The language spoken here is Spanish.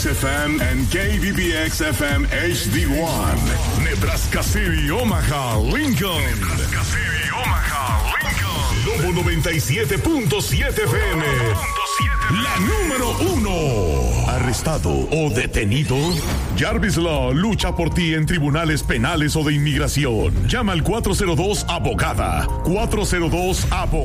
FM and KBBX FM HD1. Nebraska City, Omaha, Lincoln. Nebraska City, Omaha, Lincoln. Lobo 97.7 FM. La número 1. ¿Arrestado o detenido? Jarvis Law lucha por ti en tribunales penales o de inmigración. Llama al 402 Abogada. 402 Abogada.